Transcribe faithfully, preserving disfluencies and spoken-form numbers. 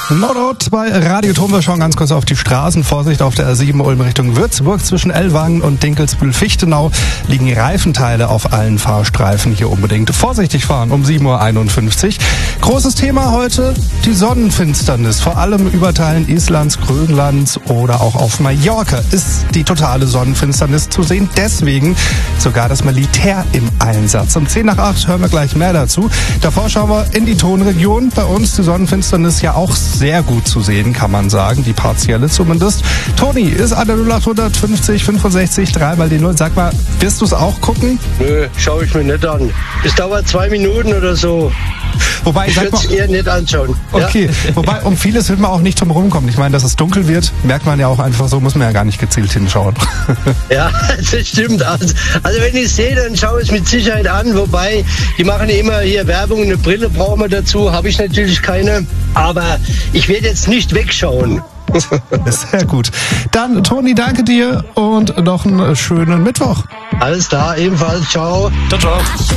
Nordort bei Radio Turm. Wir schauen ganz kurz auf die Straßen. Vorsicht auf der R sieben Ulm Richtung Würzburg. Zwischen Ellwangen und Dinkelsbühl-Fichtenau liegen Reifenteile auf allen Fahrstreifen. Hier unbedingt vorsichtig fahren um sieben Uhr einundfünfzig. Großes Thema heute, die Sonnenfinsternis. Vor allem über Teilen Islands, Grönlands oder auch auf Mallorca ist die totale Sonnenfinsternis zu sehen. Deswegen sogar das Militär im Einsatz. Um zehn nach acht hören wir gleich mehr dazu. Davor schauen wir in die Tonregion. Bei uns die Sonnenfinsternis ja auch sehr gut zu sehen, kann man sagen. Die partielle zumindest. Toni ist an der null acht fünfzig fünfundsechzig dreimal die null. Sag mal, wirst du es auch gucken? Nö, schaue ich mir nicht an. Es dauert zwei Minuten oder so. Wobei, ich würde es eher nicht anschauen. Okay, ja? Wobei um vieles wird man auch nicht drum rumkommen. Ich meine, dass es dunkel wird, merkt man ja auch einfach so, muss man ja gar nicht gezielt hinschauen. Ja, das stimmt. Also, also wenn ich es sehe, dann schaue ich es mit Sicherheit an. Wobei, die machen ja immer hier Werbung, eine Brille brauchen wir dazu. Habe ich natürlich keine. Aber ich werde jetzt nicht wegschauen. Sehr gut. Dann, Toni, danke dir und noch einen schönen Mittwoch. Alles klar, ebenfalls. Ciao. Ciao, ciao.